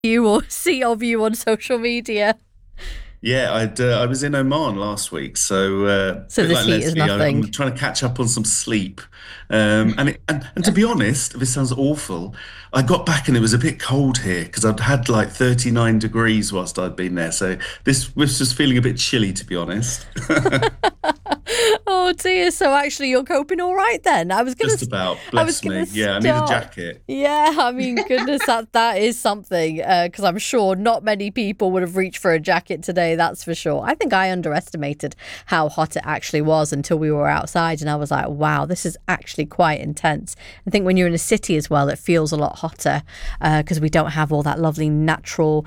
you or see of you on social media. Yeah, I was in Oman last week, so a So bit this like heat is Leslie, I'm nothing. trying to catch up on some sleep. And to be honest, this sounds awful. I got back and it was a bit cold here because I'd had like 39 degrees whilst I'd been there, so this was just feeling a bit chilly, to be honest. Oh dear. So actually, you're coping all right then. Just about, I was bless gonna me. Yeah, I need a start. jacket. Yeah, I mean, goodness, that is something. Because I'm sure not many people would have reached for a jacket today. That's for sure. I think I underestimated how hot it actually was until we were outside, and I was like, wow, this is actually quite intense. I think when you're in a city as well, it feels a lot hotter because we don't have all that lovely natural,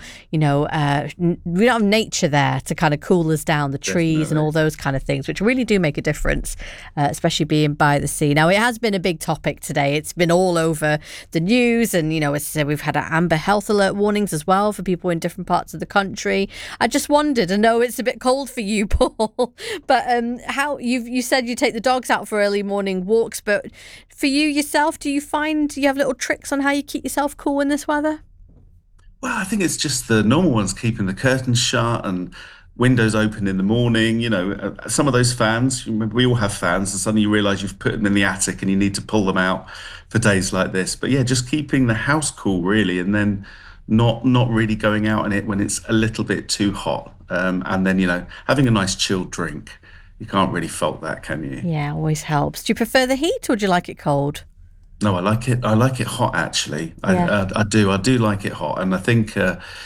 we don't have nature there to kind of cool us down, the trees and Definitely. all those kind of things, which really do make a difference, especially being by the sea. Now, it has been a big topic today. It's been all over the news, and we've had amber health alert warnings as well for people in different parts of the country. I just wondered, I know it's a bit cold for you, Paul, but how you said you take the dogs out for early morning walks, but for you yourself, do you have little tricks on how you keep yourself cool in this weather? Well, I think it's just the normal ones, keeping the curtains shut and windows open in the morning. Some of those fans, you remember we all have fans, and suddenly you realize you've put them in the attic and you need to pull them out for days like this. But yeah, just keeping the house cool really, and then not really going out in it when it's a little bit too hot. And then, having a nice chilled drink. You can't really fault that, can you? Yeah, always helps. Do you prefer the heat or do you like it cold? No, I like it. I like it hot, actually. I, Yeah. uh, I do. I do like it hot, and I think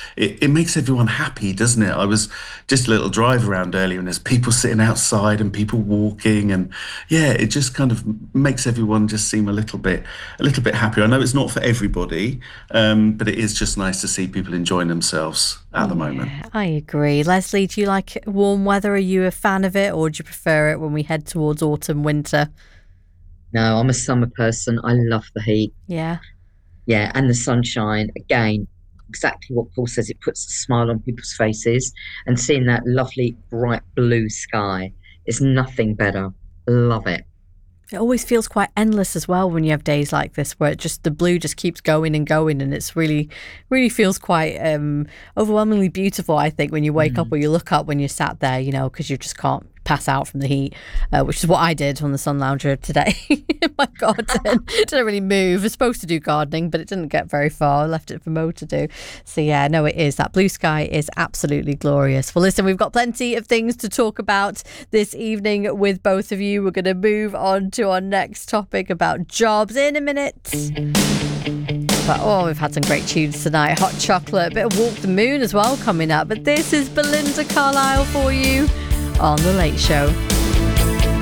it makes everyone happy, doesn't it? I was just a little drive around earlier, and there's people sitting outside and people walking, and yeah, it just kind of makes everyone just seem a little bit happier. I know it's not for everybody, but it is just nice to see people enjoying themselves at the moment. Yeah, I agree. Leslie, do you like warm weather? Are you a fan of it, or do you prefer it when we head towards autumn, winter? No, I'm a summer person. I love the heat. Yeah. Yeah, and the sunshine. Again, exactly what Paul says. It puts a smile on people's faces, and seeing that lovely bright blue sky is nothing better. Love it. It always feels quite endless as well when you have days like this where the blue just keeps going and going, and it's really, really feels quite overwhelmingly beautiful, I think, when you wake up or you look up when you're sat there, because you just can't pass out from the heat, which is what I did on the sun lounger today in my garden. Didn't really move. I was supposed to do gardening, but it didn't get very far. I left it for Mo to do. So yeah, no, it is. That blue sky is absolutely glorious. Well, listen, we've got plenty of things to talk about this evening with both of you. We're going to move on to our next topic about jobs in a minute. But we've had some great tunes tonight. Hot Chocolate, a bit of Walk the Moon as well coming up. But this is Belinda Carlisle for you on The Late Show.